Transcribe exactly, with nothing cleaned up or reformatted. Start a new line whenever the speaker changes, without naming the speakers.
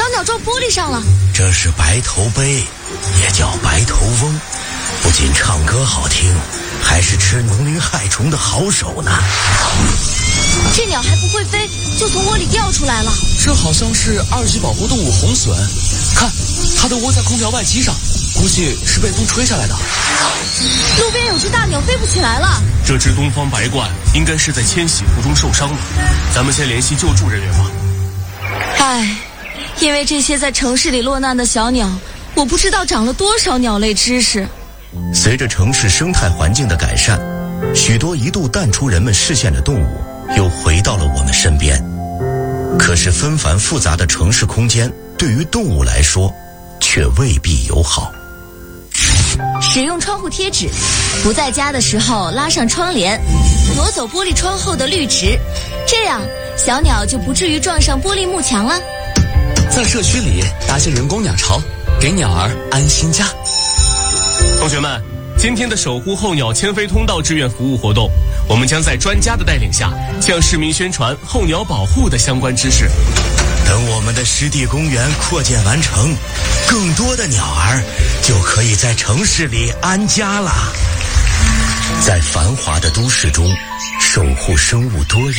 鸟撞玻璃上了。
这是白头鹎，也叫白头翁，不仅唱歌好听，还是吃农林害虫的好手呢。
这鸟还不会飞，就从窝里掉出来了。
这好像是二级保护动物红隼，看，它都窝在空调外机上，估计是被风吹下来的。
路边有只大鸟飞不起来了。
这只东方白鹳应该是在迁徙途中受伤了，咱们先联系救助人员吧。
唉，因为这些在城市里落难的小鸟，我不知道长了多少鸟类知识。
随着城市生态环境的改善，许多一度淡出人们视线的动物又回到了我们身边。可是纷繁复杂的城市空间对于动物来说却未必友好。
使用窗户贴纸，不在家的时候拉上窗帘，挪走玻璃窗后的绿植，这样小鸟就不至于撞上玻璃幕墙了。
在社区里搭些人工鸟巢，给鸟儿安心家。
同学们，今天的守护候鸟迁飞通道志愿服务活动，我们将在专家的带领下向市民宣传候鸟保护的相关知识。
等我们的湿地公园扩建完成，更多的鸟儿就可以在城市里安家了。在繁华的都市中，守护生物多样